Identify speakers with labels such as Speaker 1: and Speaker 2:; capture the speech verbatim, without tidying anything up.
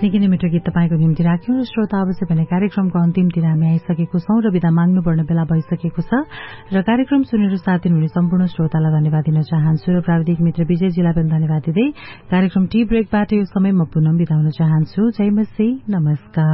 Speaker 1: निकै नै मिठो गीत तपाईँको निम्ति राख्यौं र श्रोता अवश्य भने कार्यक्रमको अन्तिमतिर हामी आइसकेको छौं र विदा माग्नुपर्ने बेला भइसकेको छ र कार्यक्रम सुनेर साथ दिनुहुने सम्पूर्ण श्रोतालाई धन्यवाद दिन चाहन्छु र प्राविधिक मित्र विजयजीलाई पनि धन्यवाद दिँदै कार्यक्रम टी ब्रेकबाट यो समय म पुनः बिदा हुन चाहन्छु। जय मसी, नमस्कार।